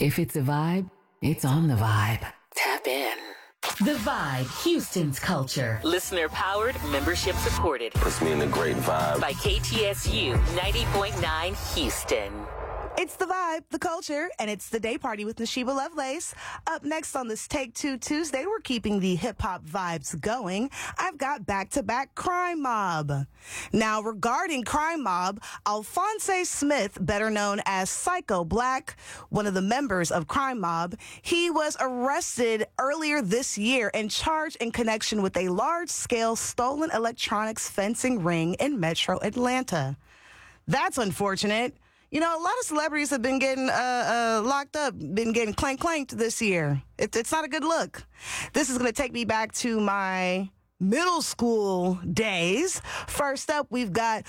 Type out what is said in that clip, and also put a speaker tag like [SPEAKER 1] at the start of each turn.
[SPEAKER 1] If it's a vibe, it's on the vibe. Tap in.
[SPEAKER 2] The Vibe, Houston's culture. Listener powered, membership supported.
[SPEAKER 3] Puts me in a great vibe.
[SPEAKER 2] By KTSU 90.9 Houston.
[SPEAKER 4] It's The Vibe, the culture, and it's the day party with Nashiba Lovelace. Up next on this Take Two Tuesday, we're keeping the hip-hop vibes going. I've got back-to-back Crime Mob. Now, regarding Crime Mob, Alphonse Smith, better known as Psycho Black, one of the members of Crime Mob, he was arrested earlier this year and charged in connection with a large-scale stolen electronics fencing ring in Metro Atlanta. That's unfortunate. You know, a lot of celebrities have been getting locked up, been getting clanked this year. It's not a good look. This is going to take me back to my middle school days. First up, we've got